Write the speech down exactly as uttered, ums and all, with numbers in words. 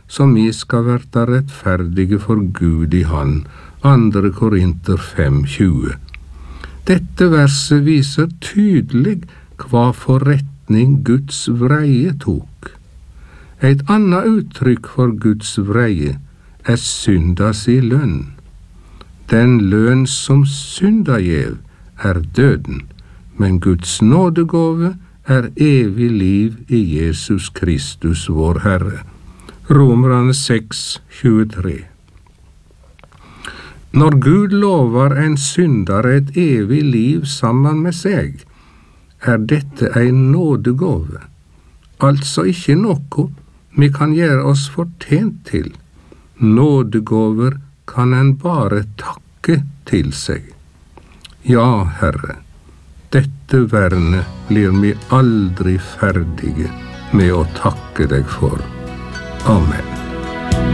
som vi skal verta rettferdige for Gud i Han. Andre Korinter fem tjue. Dette verset viser tydelig hva forretning Guds vreie tok. Et annet uttrykk for Guds vreie er synda si lønn. Den lønn som synda gjev er døden, men Guds nådegåve er evig liv i Jesus Kristus vår Herre. Romerne seks tjuetre. Når Gud lover en syndare et evig liv sammen med seg, er dette en nådegåve, altså ikke noe vi kan gjøre oss fortjent til. Nådegåver kan en bare takke til seg. Ja, Herre, dette vernet blir vi aldri ferdige med å takke deg for. Amen.